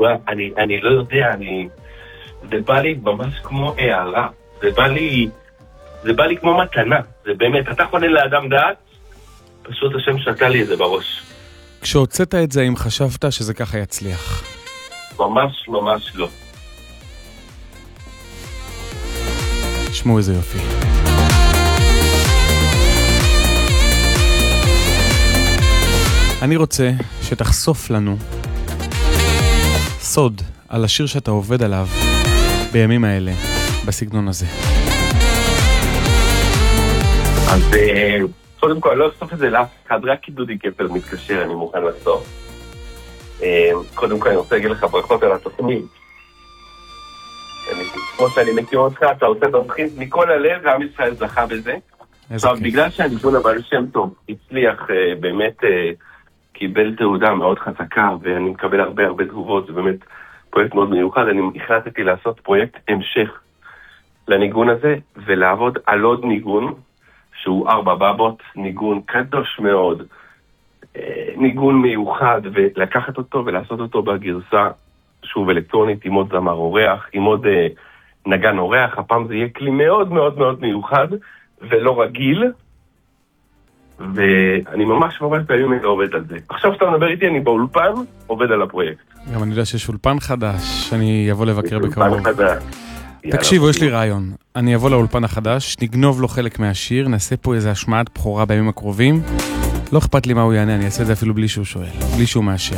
אני לא יודע, זה בא לי ממש כמו הערה, זה בא לי כמו מתנה, זה באמת, אתה חונן לאדם דעת, פשוט השם שתה לי את זה בראש. כשהוצאת את זה, אם חשבת שזה ככה יצליח? ממש ממש לא. שמעו איזה יופי. אני רוצה שתחשוף לנו סוד על השיר שאתה עובד עליו בימים האלה, בסגנון הזה. אז קודם כל, לא אסוף את זה לאף אחד, רק דודי קפל מתקשר, אני מוכן לסוף. קודם כל, אני רוצה להגיד לך ברכות על התוכנית. כמו שאני מכיר אותך, אתה עושה תוכנית מכל הלב, ועם ישראל זכה בזה. עכשיו, בגלל שהניגון הבעל שם טוב הצליח, באמת קיבל תעודה מאוד חזקה, ואני מקבל הרבה תגובות, זה באמת פרויקט מאוד מיוחד. אני החלטתי לעשות פרויקט המשך לניגון הזה, ולעבוד על עוד ניגון, שהוא 4 בבות, ניגון קדוש מאוד, ניגון מיוחד, ולקחת אותו ולעשות אותו בגרסה שוב אלקטרונית, עם עוד זמר אורח, עם עוד נגן אורח. הפעם זה יהיה כלי מאוד מאוד מאוד מיוחד, ולא רגיל, ואני ממש בימים האלה עובד על זה. עכשיו שאתה מדבר איתי, אני באולפן, עובד על הפרויקט. גם אני יודע שיש אולפן חדש, אני אבוא לבקר בקרוב. תקשיבו, יש לי רעיון. אני אבוא לאולפן החדש, נגנוב לו חלק מהשיר, נעשה פה איזו השמעת בחורה בימים הקרובים. לא אכפת לי מה הוא יענה, אני אעשה את זה אפילו בלי שהוא שואל, בלי שהוא מאשר.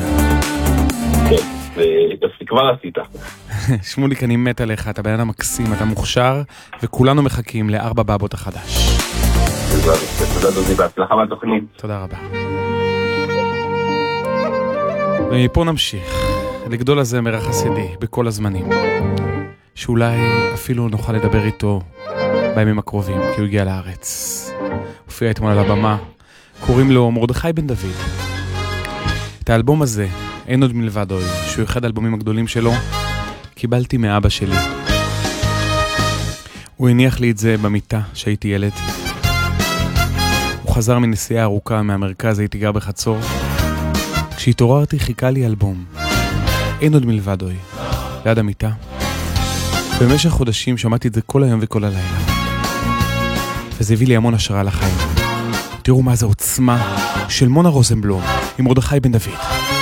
כבר עשית. שמוליק, אני מת עליך, אתה בן אדם מקסים, אתה מוכשר, וכולנו מחכים ל4 בבות החדש. תודה דודי, בהצלחה בתוכנית. תודה רבה. ומפה נמשיך לגדול הזמר החסידי בכל הזמנים, שאולי אפילו נוכל לדבר איתו בימים הקרובים, כי הוא הגיע לארץ. הופיע אתמול על הבמה, קוראים לו מרדכי בן דוד. את האלבום הזה, אין עוד מלבדו, שהוא אחד האלבומים הגדולים שלו, קיבלתי מאבא שלי. הוא הניח לי את זה במיטה שהייתי ילד. הוא חזר מנסיעה ארוכה מהמרכז, הייתי גר בחצור. כשהתעוררתי חיכה לי אלבום, אין עוד מלבדו, ליד המיטה. במשך חודשים שמעתי את זה כל היום וכל הלילה. וזה הביא לי המון השראה לחיים. תראו מה זה עוצמה של מונה רוזנבלום עם מרדכי בן דוד.